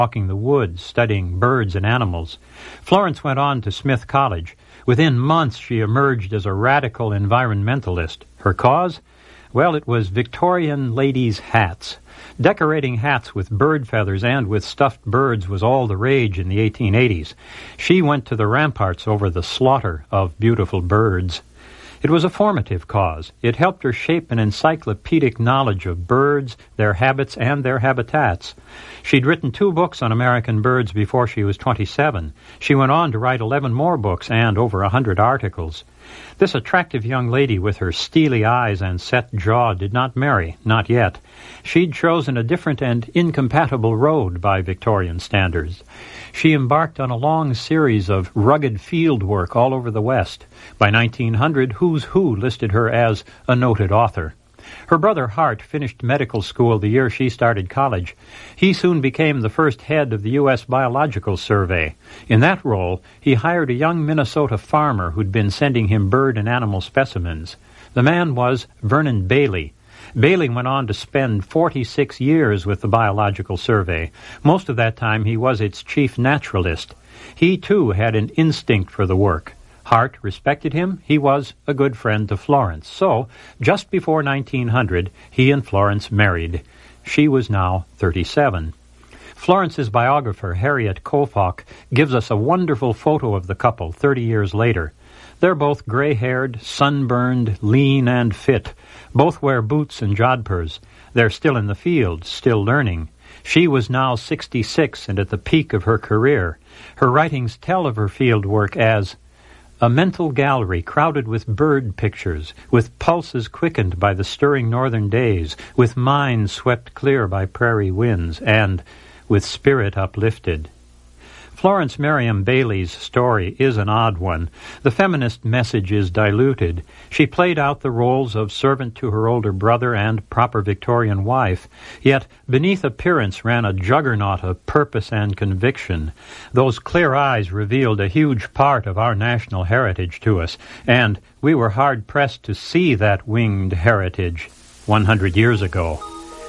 walking the woods, studying birds and animals. Florence went on to Smith College. Within months, she emerged as a radical environmentalist. Her cause? Well, it was Victorian ladies' hats. Decorating hats with bird feathers and with stuffed birds was all the rage in the 1880s. She went to the ramparts over the slaughter of beautiful birds. It was a formative cause. It helped her shape an encyclopedic knowledge of birds, their habits, and their habitats. She'd written 2 books on American birds before she was 27. She went on to write 11 more books and over 100 articles. This attractive young lady with her steely eyes and set jaw did not marry, not yet. She'd chosen a different and incompatible road by Victorian standards. She embarked on a long series of rugged field work all over the West. By 1900, Who's Who listed her as a noted author. Her brother Hart finished medical school the year she started college. He soon became the first head of the U.S. Biological Survey. In that role, he hired a young Minnesota farmer who'd been sending him bird and animal specimens. The man was Vernon Bailey. Bailey went on to spend 46 years with the Biological Survey. Most of that time he was its chief naturalist. He, too, had an instinct for the work. Hart respected him. He was a good friend to Florence. So, just before 1900, he and Florence married. She was now 37. Florence's biographer, Harriet Kofok, gives us a wonderful photo of the couple 30 years later. They're both gray-haired, sunburned, lean, and fit. Both wear boots and jodhpurs. They're still in the field, still learning. She was now 66 and at the peak of her career. Her writings tell of her field work as a mental gallery crowded with bird pictures, with pulses quickened by the stirring northern days, with minds swept clear by prairie winds, and with spirit uplifted. Florence Merriam Bailey's story is an odd one. The feminist message is diluted. She played out the roles of servant to her older brother and proper Victorian wife, yet beneath appearance ran a juggernaut of purpose and conviction. Those clear eyes revealed a huge part of our national heritage to us, and we were hard-pressed to see that winged heritage 100 years ago.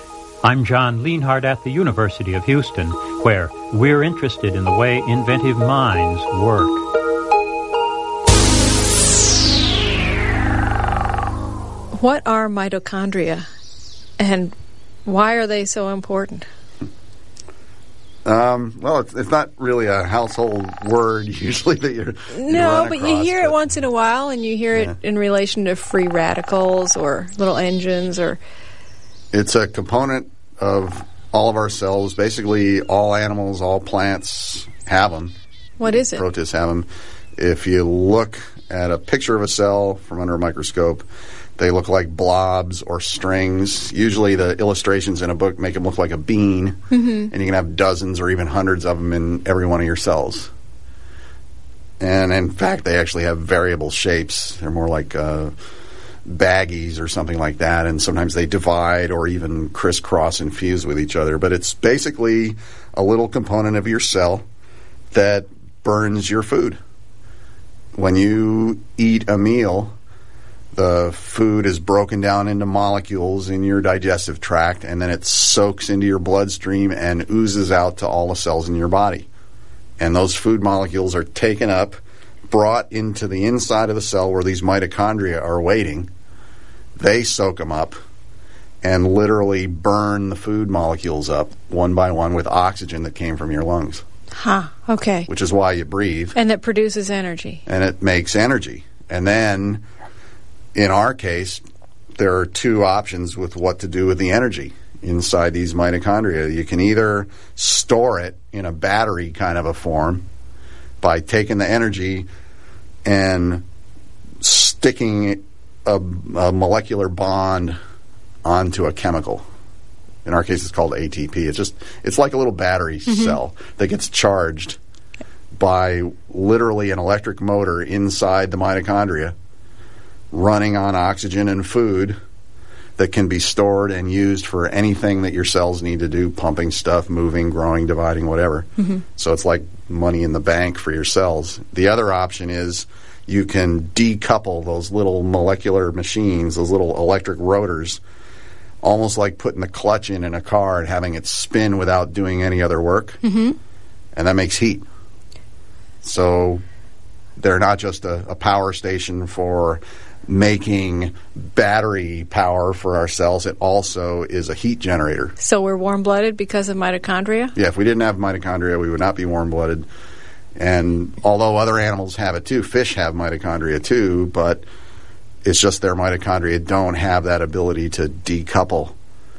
I'm John Lienhardt at the University of Houston, where we're interested in the way inventive minds work. What are mitochondria, and why are they so important? Well, it's not really a household word usually that you're No, but you hear it once in a while, and you hear it in relation to free radicals or little engines or... It's a component of all of our cells. Basically, all animals, all plants have them. What is it? Protists have them. If you look at a picture of a cell from under a microscope, they look like blobs or strings. Usually the illustrations in a book make them look like a bean, and you can have dozens or even hundreds of them in every one of your cells. And in fact, they actually have variable shapes. They're more like baggies or something like that, and sometimes they divide or even crisscross and fuse with each other. But it's basically a little component of your cell that burns your food. When you eat a meal, the food is broken down into molecules in your digestive tract, and then it soaks into your bloodstream and oozes out to all the cells in your body. And those food molecules are taken up, brought into the inside of the cell where these mitochondria are waiting. They soak them up and literally burn the food molecules up one by one with oxygen that came from your lungs. Okay. Which is why you breathe. And that produces energy. And it makes energy. And then, in our case, there are 2 options with what to do with the energy inside these mitochondria. You can either store it in a battery kind of a form by taking the energy and sticking a molecular bond onto a chemical. In our case, it's called ATP. It's like a little battery cell that gets charged by literally an electric motor inside the mitochondria running on oxygen and food that can be stored and used for anything that your cells need to do, pumping stuff, moving, growing, dividing, whatever. So it's like money in the bank for your cells. The other option is you can decouple those little molecular machines, those little electric rotors, almost like putting the clutch in a car and having it spin without doing any other work. Mm-hmm. And that makes heat. So they're not just a power station for making battery power for our cells. It also is a heat generator. So we're warm-blooded because of mitochondria? Yeah, if we didn't have mitochondria, we would not be warm-blooded. And although other animals have it too, fish have mitochondria too, but it's just their mitochondria don't have that ability to decouple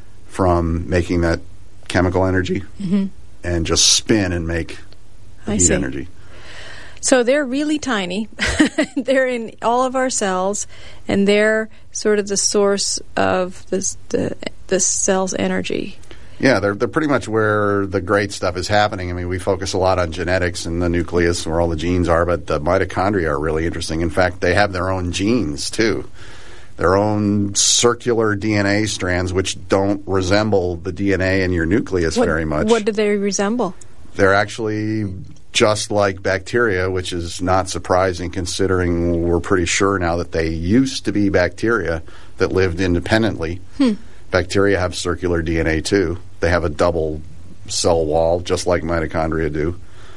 from making that chemical energy and just spin and make the heat energy. So they're really tiny. They're in all of our cells, and they're sort of the source of the cell's energy. Yeah, they're pretty much where the great stuff is happening. I mean, we focus a lot on genetics and the nucleus where all the genes are, but the mitochondria are really interesting. In fact, they have their own genes, too. Their own circular DNA strands, which don't resemble the DNA in your nucleus very much. What do they resemble? They're actually just like bacteria, which is not surprising considering we're pretty sure now that they used to be bacteria that lived independently. Bacteria have circular DNA too. They have a double cell wall, just like mitochondria do.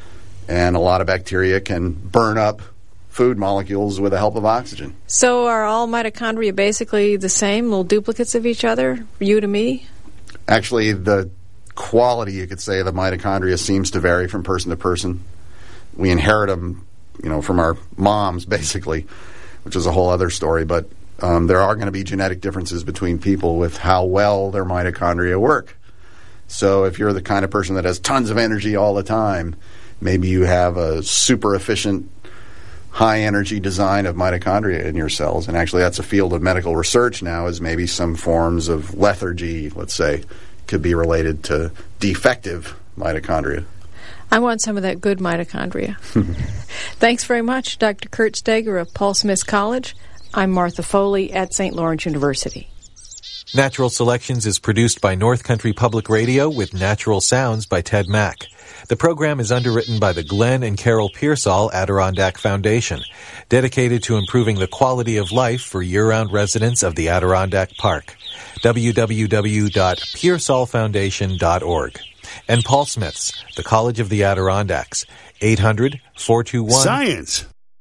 And a lot of bacteria can burn up food molecules with the help of oxygen. So are all mitochondria basically the same, little duplicates of each other, you to me? Actually, the quality, you could say, of the mitochondria seems to vary from person to person. We inherit them, from our moms, basically, which is a whole other story. But there are going to be genetic differences between people with how well their mitochondria work. So if you're the kind of person that has tons of energy all the time, maybe you have a super efficient, high-energy design of mitochondria in your cells. And actually that's a field of medical research now, is maybe some forms of lethargy, let's say, could be related to defective mitochondria. I want some of that good mitochondria. Thanks very much, Dr. Kurt Steger of Paul Smith College. I'm Martha Foley at St. Lawrence University. Natural Selections is produced by North Country Public Radio with natural sounds by Ted Mack. The program is underwritten by the Glenn and Carol Pearsall Adirondack Foundation, dedicated to improving the quality of life for year-round residents of the Adirondack Park. www.pearsallfoundation.org. And Paul Smith's, the College of the Adirondacks, 800-421... Science!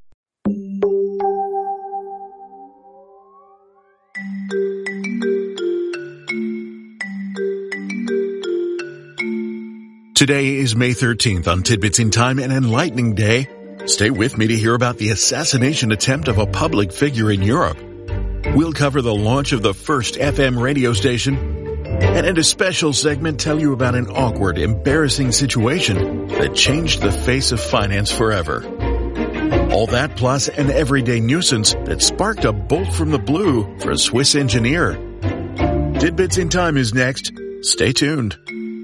Today is May 13th on Tidbits in Time, an enlightening day. Stay with me to hear about the assassination attempt of a public figure in Europe. We'll cover the launch of the first FM radio station, and in a special segment tell you about an awkward, embarrassing situation that changed the face of finance forever. All that plus an everyday nuisance that sparked a bolt from the blue for a Swiss engineer. Tidbits in Time is next. Stay tuned.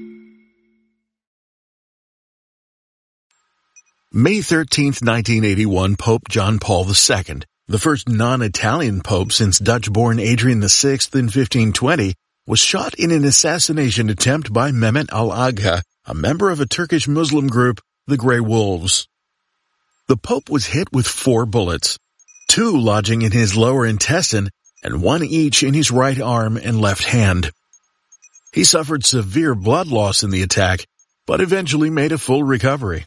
May 13th, 1981, Pope John Paul II, the first non-Italian pope since Dutch-born Adrian VI in 1520, was shot in an assassination attempt by Mehmet al-Agha, a member of a Turkish Muslim group, the Grey Wolves. The Pope was hit with 4 bullets, 2 lodging in his lower intestine and 1 each in his right arm and left hand. He suffered severe blood loss in the attack, but eventually made a full recovery.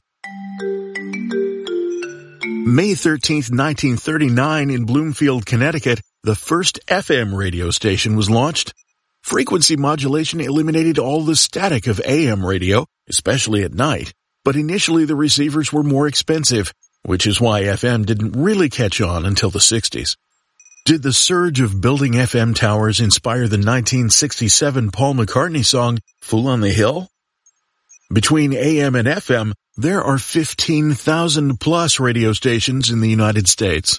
May 13th, 1939, in Bloomfield, Connecticut, the first FM radio station was launched. Frequency modulation eliminated all the static of AM radio, especially at night, but initially the receivers were more expensive, which is why FM didn't really catch on until the 60s. Did the surge of building FM towers inspire the 1967 Paul McCartney song, Fool on the Hill? Between AM and FM, there are 15,000 plus radio stations in the United States.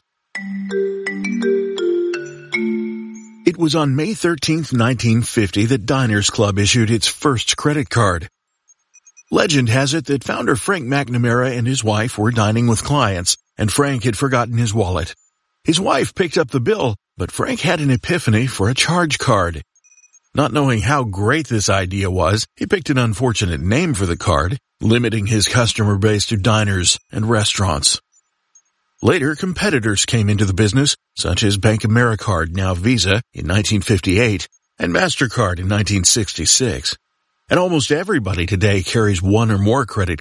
It was on May 13th, 1950 that Diners Club issued its first credit card. Legend has it that founder Frank McNamara and his wife were dining with clients, and Frank had forgotten his wallet. His wife picked up the bill, but Frank had an epiphany for a charge card. Not knowing how great this idea was, he picked an unfortunate name for the card, limiting his customer base to diners and restaurants. Later, competitors came into the business, such as Bank Americard, now Visa, in 1958, and MasterCard in 1966. And almost everybody today carries one or more credit